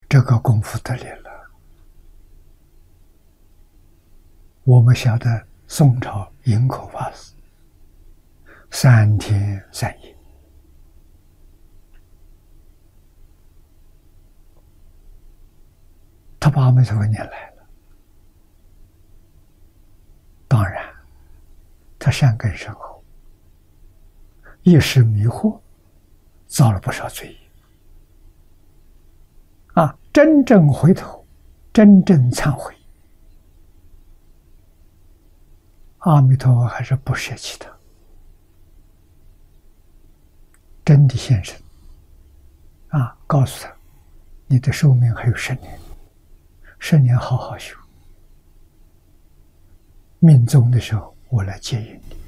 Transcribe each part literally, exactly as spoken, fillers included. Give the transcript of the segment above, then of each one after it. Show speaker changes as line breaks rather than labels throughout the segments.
这个功夫得力了。我们晓得宋朝营口法师三天三夜，他把阿弥陀佛念来了。当然，他善根深厚，一时迷惑，造了不少罪业。啊，真正回头，真正忏悔，阿弥陀佛还是不舍弃他，真的现身。啊，告诉他，你的寿命还有十年，十年好好修，命终的时候我来接引你。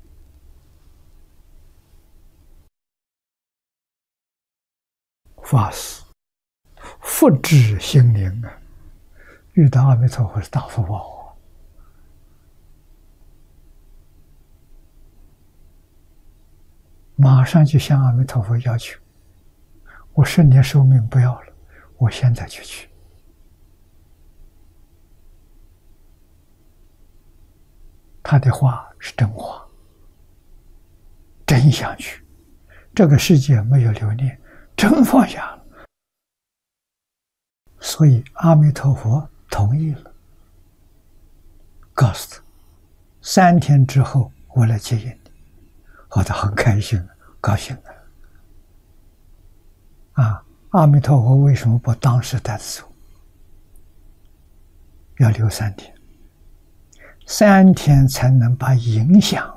法师福至心灵啊，遇到阿弥陀佛是大福报啊！马上就向阿弥陀佛要求，我十年寿命不要了，我现在就去。他的话是真话，真想去，这个世界没有留恋，真放下了。所以阿弥陀佛同意了，告诉他三天之后我来接引你。哦，他很开心，高兴了。啊，阿弥陀佛为什么不当时带走？要留三天，三天才能把影响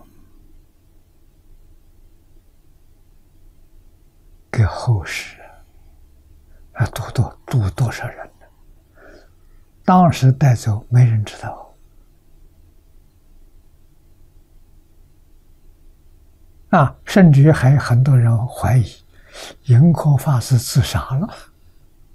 给后世啊，度多度多少人呢？当时带走没人知道。啊，甚至于还有很多人怀疑，盈科法师自杀了。